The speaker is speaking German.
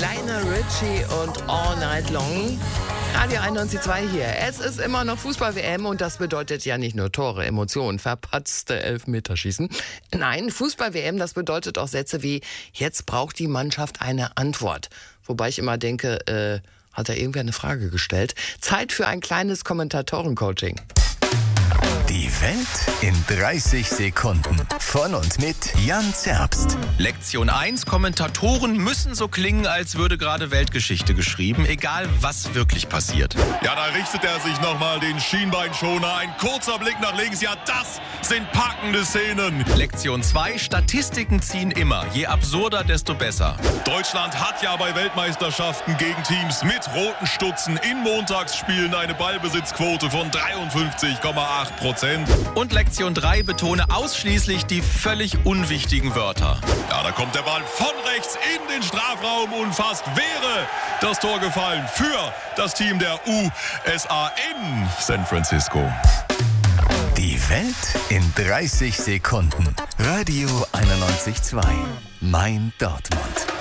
Lionel Richie und All Night Long. Radio 91.2 hier. Es ist immer noch Fußball-WM und das bedeutet ja nicht nur Tore, Emotionen, verpatzte Elfmeterschießen. Nein, Fußball-WM, das bedeutet auch Sätze wie, jetzt braucht die Mannschaft eine Antwort. Wobei ich immer denke, hat da irgendwer eine Frage gestellt? Zeit für ein kleines Kommentatoren-Coaching. Die Welt in 30 Sekunden. Von und mit Jan Zerbst. Lektion 1. Kommentatoren müssen so klingen, als würde gerade Weltgeschichte geschrieben, egal was wirklich passiert. Ja, da richtet er sich nochmal den Schienbeinschoner. Ein kurzer Blick nach links. Ja, das sind packende Szenen. Lektion 2. Statistiken ziehen immer. Je absurder, desto besser. Deutschland hat ja bei Weltmeisterschaften gegen Teams mit roten Stutzen in Montagsspielen eine Ballbesitzquote von 53,8%. Und Lektion 3. Betone ausschließlich die völlig unwichtigen Wörter. Ja, da kommt der Ball von rechts in den Strafraum und fast wäre das Tor gefallen für das Team der USA in San Francisco. Die Welt in 30 Sekunden. Radio 91.2. Mein Dortmund.